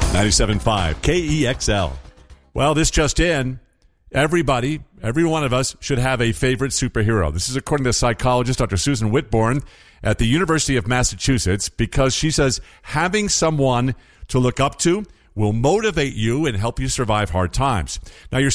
97.5 KEXL. Well, this just in. Every one of us should have a favorite superhero. This is according to psychologist Dr. Susan Whitbourne at the University of Massachusetts, because she says having someone to look up to will motivate you and help you survive hard times. Now, your